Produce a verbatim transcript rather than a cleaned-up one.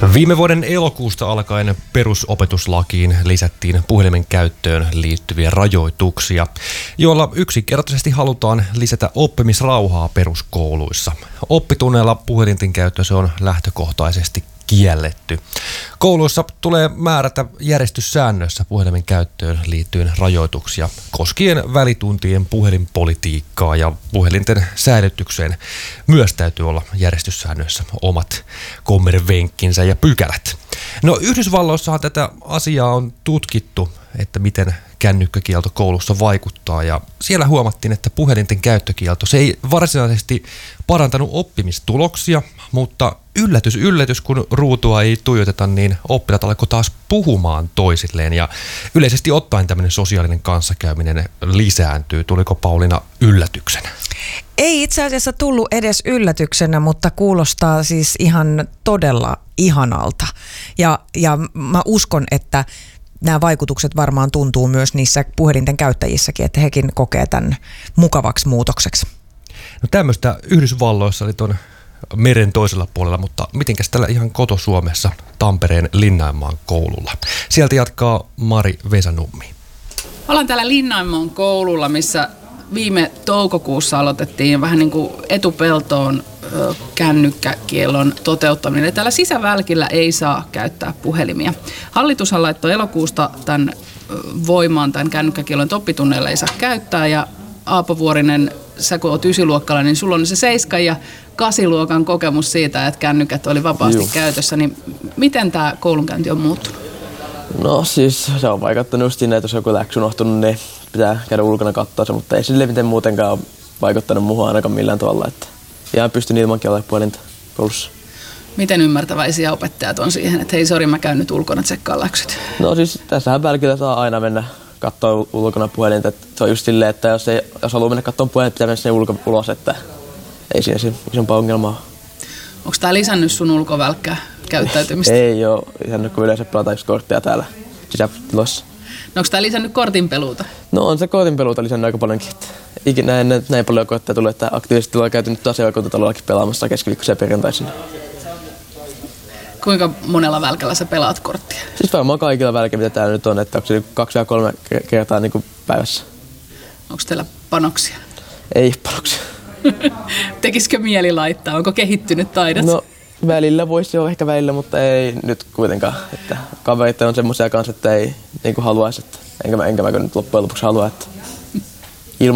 Viime vuoden elokuusta alkaen perusopetuslakiin lisättiin puhelimen käyttöön liittyviä rajoituksia, joilla yksinkertaisesti halutaan lisätä oppimisrauhaa peruskouluissa. Oppitunneilla puhelinten käyttö se on lähtökohtaisesti kielletty. Kouluissa tulee määrätä järjestyssäännöissä puhelimen käyttöön liittyen rajoituksia koskien välituntien puhelinpolitiikkaa, ja puhelinten säilytykseen myös täytyy olla järjestyssäännöissä omat kommervenkkinsä ja pykälät. No Yhdysvalloissahan tätä asiaa on tutkittu, että miten kännykkäkielto koulussa vaikuttaa, ja siellä huomattiin, että puhelinten käyttökielto se ei varsinaisesti parantanut oppimistuloksia, mutta yllätys, yllätys, kun ruutua ei tuijoteta, niin oppilaat alkoi taas puhumaan toisilleen, ja yleisesti ottaen tämmöinen sosiaalinen kanssakäyminen lisääntyy. Tuliko Pauliina yllätyksenä? Ei itse asiassa tullut edes yllätyksenä, mutta kuulostaa siis ihan todella ihanalta. Ja, ja mä uskon, että nämä vaikutukset varmaan tuntuu myös niissä puhelinten käyttäjissäkin, että hekin kokee tämän mukavaksi muutokseksi. No tämmöistä Yhdysvalloissa oli tuon meren toisella puolella, mutta mitenkäs täällä ihan koto-Suomessa Tampereen Linnainmaan koululla? Sieltä jatkaa Mari Vesanummi. Ollaan täällä Linnainmaan koululla, missä viime toukokuussa aloitettiin vähän niin kuin etupeltoon kännykkäkiellon toteuttaminen. Eli täällä sisävälkillä ei saa käyttää puhelimia. Hallitushan laittoi elokuusta tämän voimaan, tämän kännykkäkiellon, että oppitunneilla ei saa käyttää. Ja Aapo Vuorinen, sä kun oot ysiluokkalainen, niin sulla on se seiskan ja kasiluokan kokemus siitä, että kännykät oli vapaasti Juh. käytössä. Niin miten tämä koulunkäynti on muuttunut? No siis se on vaikuttanut just siinä, että jos joku läksy unohtunut, niin pitää käydä ulkona katsoa se, mutta ei sille miten muutenkaan ole vaikuttanut muuhun ainakaan millään tavalla. Että ihan pystyn ilmankin olemaan puhelinta koulussa. Miten ymmärtäväisiä opettajat on siihen, että hei sori, mä käyn nyt ulkona tsekkaan läksyt? No siis tässähän välkillä saa aina mennä katsoa ulkona puhelinta. Että se on just silleen, että jos, ei, jos haluaa mennä katsomaan puhelinta, pitää mennä sinne ulko ulos, että ei siinä isompaa ongelmaa. Onko tämä lisännyt sun ulkovälkkää käyttäytymistä? Ei ole lisännyt, kun yleensä pelataan just korttia täällä sisätiloissa. No onko tämä lisännyt kortinpeluuta? No on se kortinpeluuta lisännyt aika paljonkin. Ikinä ennen näin paljon koittaa tullut, että aktiivisesti tulee käyty nyt asioikuntatalollakin pelaamassa keskiviikkoisia perjantaisin. Kuinka monella välkällä sä pelaat korttia? Siis varmaan kaikilla välkillä, mitä täällä nyt on, että onko se kaksi vai kolme kertaa niin kuin päivässä. Onko teillä panoksia? Ei panoksia. Tekisikö mieli laittaa? Onko kehittynyt taidot? No välillä voisi jo ehkä välillä, mutta ei nyt kuitenkaan. Että kaverit on semmoisia kanssa, että ei niin kuin haluaisi. Että enkä mä, enkä mä nyt loppujen lopuksi halua. Että